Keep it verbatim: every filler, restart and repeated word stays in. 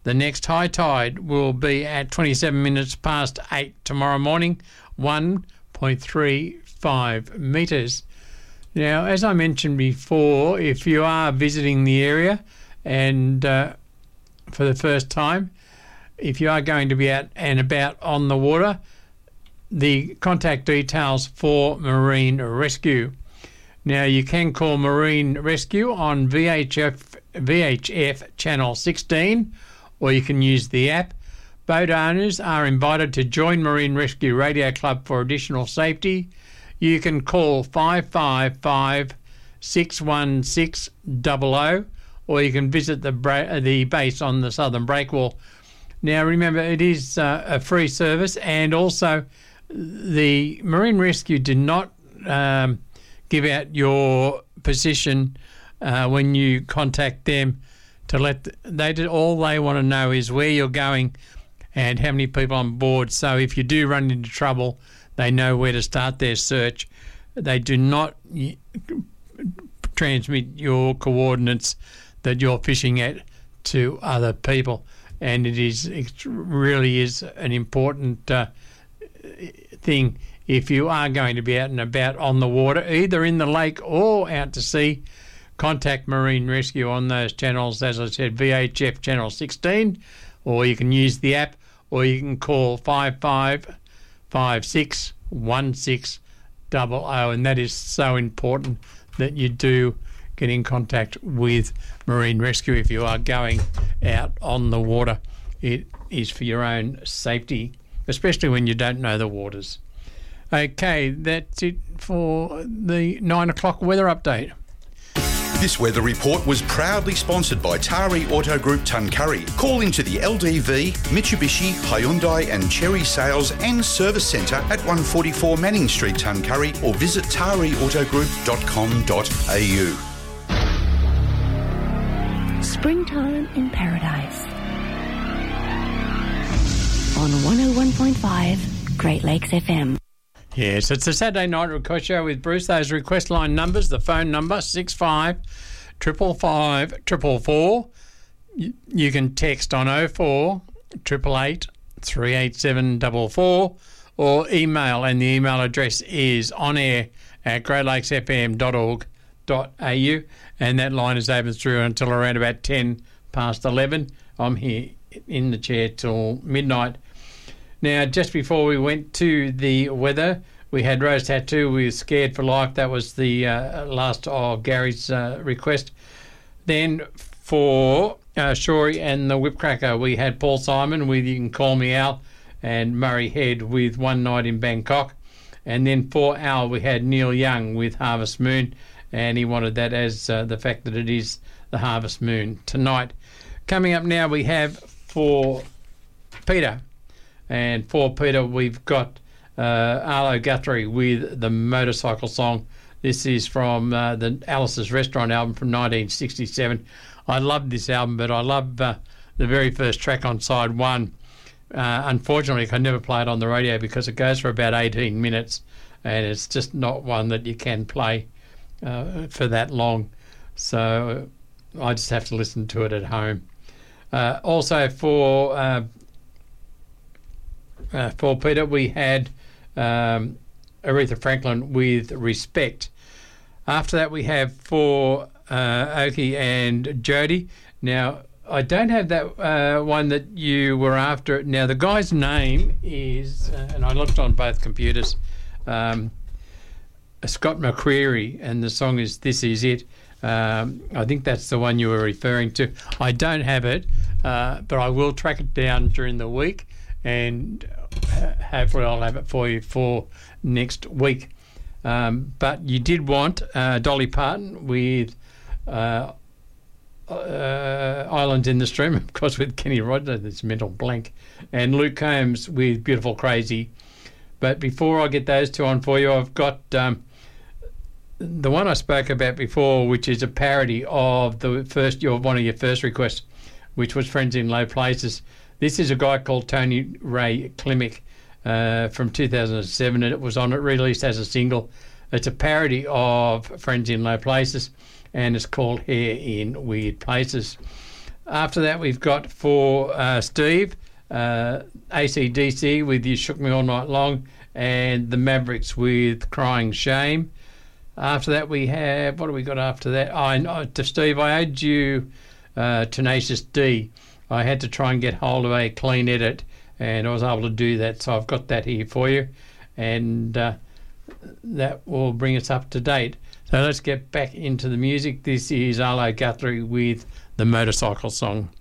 The next high tide will be at twenty-seven minutes past eight tomorrow morning, one point three five metres. Now, as I mentioned before, if you are visiting the area and uh, for the first time, if you are going to be out and about on the water, the contact details for Marine Rescue. Now, you can call Marine Rescue on V H F, V H F channel sixteen, or you can use the app. Boat owners are invited to join Marine Rescue Radio Club for additional safety. You can call five five five, six one six zero zero, or you can visit the bra- the base on the Southern Breakwall. Now, remember, it is uh, a free service, and also the Marine Rescue do not um, give out your position uh, when you contact them. To let the, they do, all they want to know is where you're going and how many people on board. So if you do run into trouble, they know where to start their search. They do not y- transmit your coordinates that you're fishing at to other people, and it is it really is an important uh, thing if you are going to be out and about on the water, either in the lake or out to sea. Contact Marine Rescue on those channels, as I said, V H F channel sixteen, or you can use the app, or you can call five five five six one six zero zero, and that is so important that you do get in contact with Marine Rescue if you are going out on the water. It is for your own safety, especially when you don't know the waters. Okay, that's it for the nine o'clock weather update. This weather report was proudly sponsored by Tari Auto Group Tuncurry. Call into the L D V, Mitsubishi, Hyundai and Chery Sales and Service Centre at one forty-four Manning Street, Tuncurry, or visit tari auto group dot com dot a u. Springtime in Paradise. On one oh one point five Great Lakes F M. Yes, it's a Saturday night request show with Bruce. Those request line numbers, the phone number, six five five five five four four. You can text on oh four eight eight eight, three eight seven four four, or email, and the email address is onair at great lakes f m dot org dot a u, and that line is open through until around about ten past eleven. I'm here in the chair till midnight. Now, just before we went to the weather, we had Rose Tattoo with Scared for Life. That was the uh, last of Gary's uh, request. Then for uh, Shory and the Whipcracker, we had Paul Simon with You Can Call Me Al, and Murray Head with One Night in Bangkok. And then for Al, we had Neil Young with Harvest Moon, and he wanted that as uh, the fact that it is the Harvest Moon tonight. Coming up now, we have for Peter. And for Peter, we've got uh, Arlo Guthrie with the Motorcycle Song. This is from uh, the Alice's Restaurant album from nineteen sixty-seven. I love this album, but I love uh, the very first track on side one. Uh, unfortunately, I can never play it on the radio because it goes for about eighteen minutes, and it's just not one that you can play uh, for that long. So I just have to listen to it at home. Uh, also for... Uh, Uh, for Peter, we had um, Aretha Franklin with Respect. After that, we have for uh, Oki and Jody. Now, I don't have that uh, one that you were after. Now, the guy's name is, uh, and I looked on both computers, um, Scott McCreery, and the song is This Is It. Um, I think that's the one you were referring to. I don't have it, uh, but I will track it down during the week, and hopefully I'll have it for you for next week. Um, but you did want uh, Dolly Parton with uh, uh, Islands in the Stream, of course, with Kenny Rogers, this mental blank, and Luke Combs with Beautiful Crazy. But before I get those two on for you, I've got um, the one I spoke about before, which is a parody of the first your one of your first requests, which was Friends in Low Places. This is a guy called Tony Ray Klimek uh, from two thousand seven, and it was on it released as a single. It's a parody of Friends in Low Places, and it's called Hair in Weird Places. After that, we've got for uh, Steve, uh, A C D C with You Shook Me All Night Long, and the Mavericks with Crying Shame. After that, we have, what do we got after that? Oh, no, to Steve, I owed you uh, Tenacious D. I had to try and get hold of a clean edit, and I was able to do that, so I've got that here for you, and uh, that will bring us up to date. So let's get back into the music. This is Arlo Guthrie with the Motorcycle Song.